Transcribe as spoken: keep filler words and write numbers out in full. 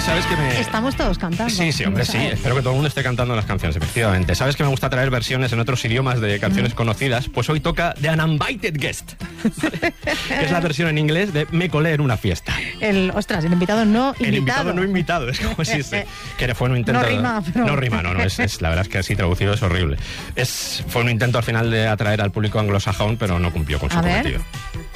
sabes que me... Estamos todos cantando. Sí, sí, hombre, sí. Espero que todo el mundo esté cantando las canciones, efectivamente. ¿Sabes que me gusta traer versiones en otros idiomas de canciones mm. conocidas? Pues hoy toca The Uninvited Guest. Que es la versión en inglés de Me colé en una fiesta. El, ostras, el invitado no invitado. El invitado no invitado. Es como si se, que fue un intento... No rima, pero... No rima, no, no. Es, es, la verdad es que así traducido es horrible. Es, fue un intento al final de atraer al público anglosajón, pero no cumplió con su A cometido. ver.